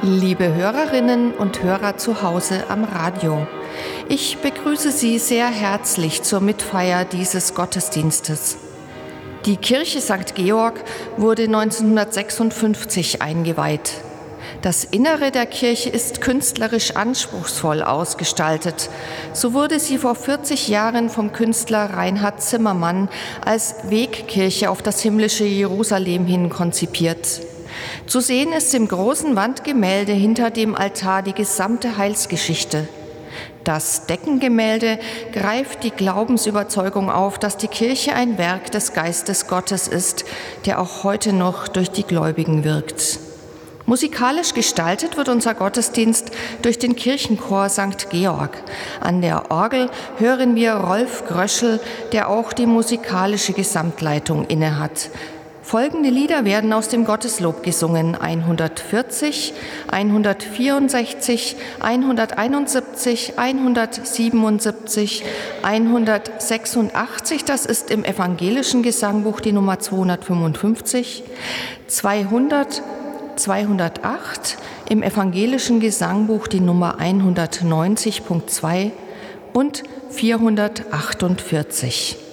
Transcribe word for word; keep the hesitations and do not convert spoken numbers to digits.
Liebe Hörerinnen und Hörer zu Hause am Radio, ich begrüße Sie sehr herzlich zur Mitfeier dieses Gottesdienstes. Die Kirche Sankt Georg wurde neunzehnhundertsechsundfünfzig eingeweiht. Das Innere der Kirche ist künstlerisch anspruchsvoll ausgestaltet. So wurde sie vor vierzig Jahren vom Künstler Reinhard Zimmermann als Wegkirche auf das himmlische Jerusalem hin konzipiert. Zu sehen ist im großen Wandgemälde hinter dem Altar die gesamte Heilsgeschichte. Das Deckengemälde greift die Glaubensüberzeugung auf, dass die Kirche ein Werk des Geistes Gottes ist, der auch heute noch durch die Gläubigen wirkt. Musikalisch gestaltet wird unser Gottesdienst durch den Kirchenchor Sankt Georg. An der Orgel hören wir Rolf Gröschel, der auch die musikalische Gesamtleitung innehat. Folgende Lieder werden aus dem Gotteslob gesungen: hundertvierzig, hundertvierundsechzig, hunderteinundsiebzig, hundertsiebenundsiebzig, hundertsechsundachtzig, das ist im evangelischen Gesangbuch die Nummer zweihundertfünfundfünfzig, zweihundert, zweihundertacht, im evangelischen Gesangbuch die Nummer hundertneunzig Punkt zwei und vierhundertachtundvierzig.